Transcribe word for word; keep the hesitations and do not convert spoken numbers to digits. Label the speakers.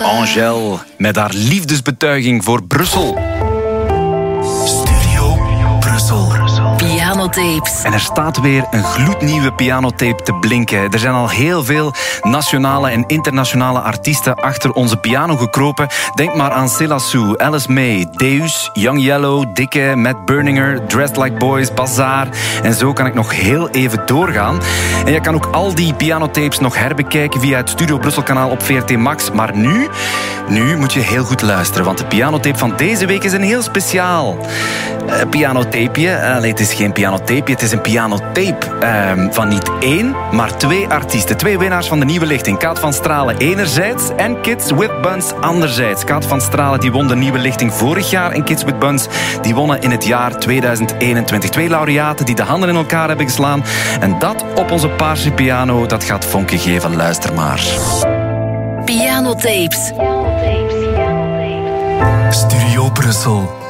Speaker 1: Angèle met haar liefdesbetuiging voor Brussel. Studio Brussel.
Speaker 2: Pianotapes.
Speaker 1: En er staat weer een gloednieuwe pianotape te blinken. Er zijn al heel veel nationale en internationale artiesten achter onze piano gekropen. Denk maar aan Céla Sou, Alice May, Deus, Young Yellow, Dikke, Matt Berninger, Dressed Like Boys, Bazaar. En zo kan ik nog heel even doorgaan. En je kan ook al die pianotapes nog herbekijken via het Studio Brussel kanaal op V R T Max. Maar nu, nu moet je heel goed luisteren, want de pianotape van deze week is een heel speciaal uh, pianotapeje. Allee, het is geen pianotapeje, het is een pianotape uh, van niet één, maar twee artiesten. Twee winnaars van de Nieuwe Lichting. Kaat van Stralen enerzijds en Kids with Buns anderzijds. Kaat van Stralen die won de Nieuwe Lichting vorig jaar en Kids with Buns die wonnen in het jaar tweeduizend eenentwintig. Twee laureaten die de handen in elkaar hebben geslaan. En dat op onze paarse piano, dat gaat vonken geven. Luister maar.
Speaker 2: Pianotapes.
Speaker 1: Studio Brussel.